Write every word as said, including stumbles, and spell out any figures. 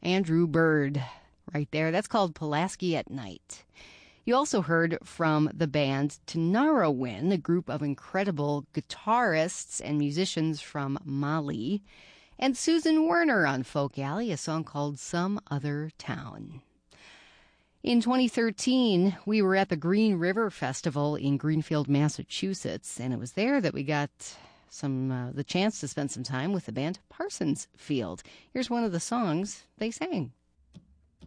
Andrew Bird right there. That's called Pulaski at Night. You also heard from the band Tinariwen, a group of incredible guitarists and musicians from Mali, and Susan Werner on Folk Alley, a song called Some Other Town. In twenty thirteen, we were at the Green River Festival in Greenfield, Massachusetts, and it was there that we got some uh, the chance to spend some time with the band Parsons Field. Here's one of the songs they sang.